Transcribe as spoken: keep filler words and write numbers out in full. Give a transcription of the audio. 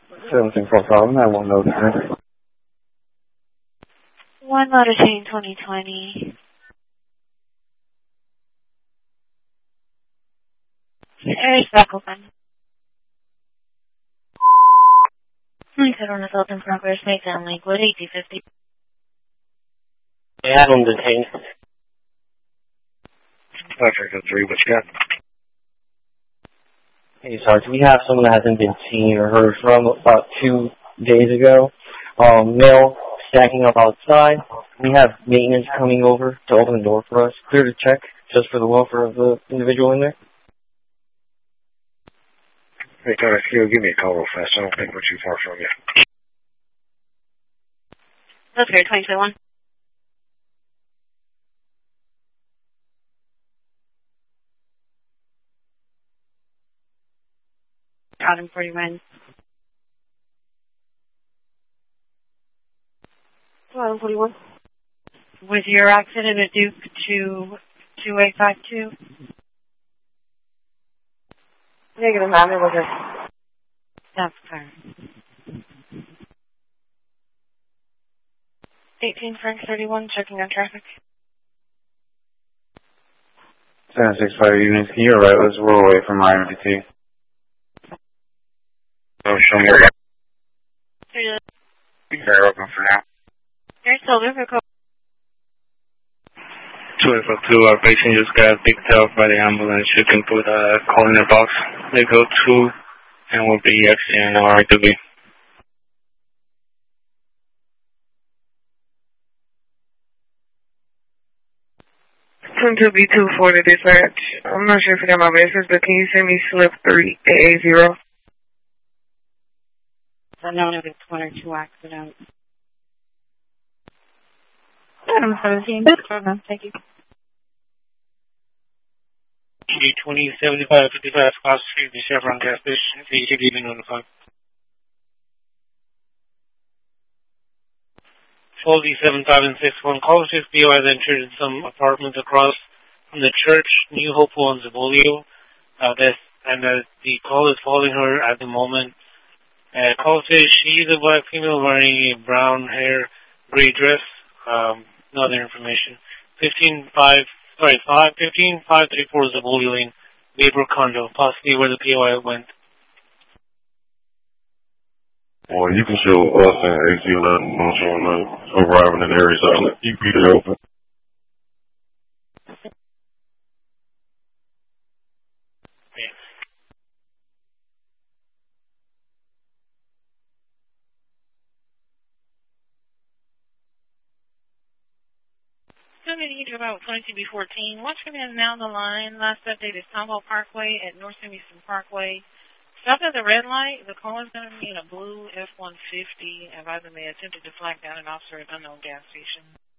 seventeen four thousand, I won't know that. One Motor Chain twenty twenty. Area's back open. Set on assault in progress, make down Lakewood, eighty fifty. They have them detained. Perfect, three, what you got? Hey, Sarge, we have someone that hasn't been seen or heard from about two days ago. Um, male stacking up outside. We have maintenance coming over to open the door for us. Clear to check, just for the welfare of the individual in there. Hey, Tony, you give me a call real fast. I don't think we're too far from you. That's great, twenty twenty-one. Out in forty-one. Out in forty-one. Was your accident at Duke to two eight five two? Negative, ma'am, it was a... That's fair. eighteen Frank thirty-one, checking on traffic. seven six five units, can you right? Let's roll away from my M D T. Oh, show me your... They're open for now. You're still difficult. two eight five two, our patient just got picked up by the ambulance. You can put a call in their box. They go to and will be accident or to be. From two B two four to dispatch. I'm not sure if you got my message, but can you send me slip three A A zero? I know if it's one or two accidents. Item seventeen. Thank you. G twenty seventy-five fifty-five Cross Street, the Chevron gas station. So you should be notified. Foldy seven five and six one. Call six B O has entered some apartments across from the church, New Hopeful and Zabolio. Uh, this, and uh, the call is following her at the moment. Uh, call says she's a black female wearing a brown hair, gray dress. Um, no other information. fifteen five, sorry, five, fifteen five thirty-four Zabolio Lane, Baybrook Condo, possibly where the P O I went. Well, you can show us and A C eleven on showing up, arriving in the area, so you can keep it open. Coming to about twenty-two B fourteen. What's coming in now on the line? Last update is Tomball Parkway at North Eastern Parkway. Stop at the red light. The call is going to be in a blue F one fifty. Advising they attempted to flag down an officer at unknown gas station.